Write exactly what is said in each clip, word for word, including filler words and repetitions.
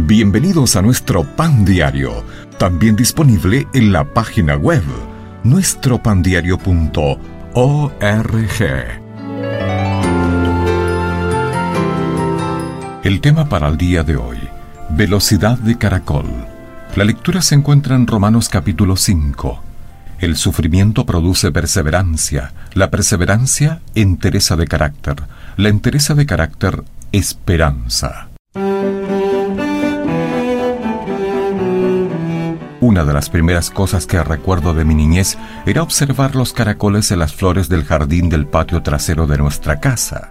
Bienvenidos a nuestro Pan Diario, también disponible en la página web nuestro pan diario punto org. El tema para el día de hoy: velocidad de caracol. La lectura se encuentra en Romanos capítulo cinco. El sufrimiento produce perseverancia, la perseverancia, entereza de carácter, la entereza de carácter, esperanza. Una de las primeras cosas que recuerdo de mi niñez era observar los caracoles en las flores del jardín del patio trasero de nuestra casa.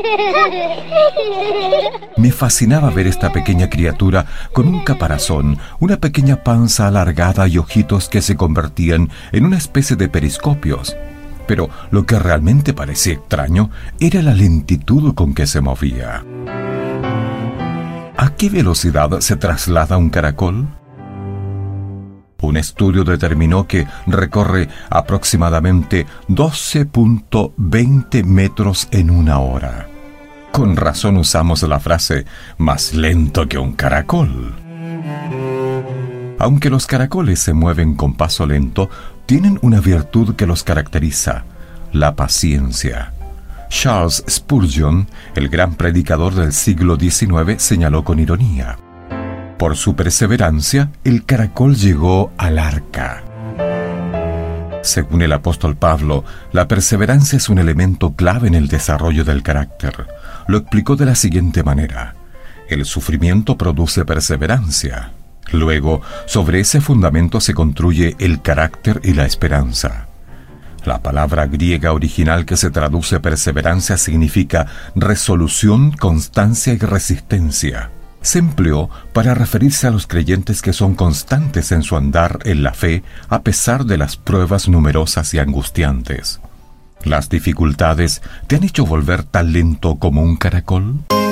Me fascinaba ver esta pequeña criatura con un caparazón, una pequeña panza alargada y ojitos que se convertían en una especie de periscopios. Pero lo que realmente parecía extraño era la lentitud con que se movía. ¿A qué velocidad se traslada un caracol? Un estudio determinó que recorre aproximadamente doce punto veinte metros en una hora. Con razón usamos la frase más lento que un caracol. Aunque los caracoles se mueven con paso lento, tienen una virtud que los caracteriza: la paciencia. Charles Spurgeon, el gran predicador del siglo diecinueve, señaló con ironía: por su perseverancia, el caracol llegó al arca. Según el apóstol Pablo, la perseverancia es un elemento clave en el desarrollo del carácter. Lo explicó de la siguiente manera: el sufrimiento produce perseverancia. Luego, sobre ese fundamento se construye el carácter y la esperanza. La palabra griega original que se traduce perseverancia significa resolución, constancia y resistencia. Se empleó para referirse a los creyentes que son constantes en su andar en la fe a pesar de las pruebas numerosas y angustiantes. ¿Las dificultades te han hecho volver tan lento como un caracol?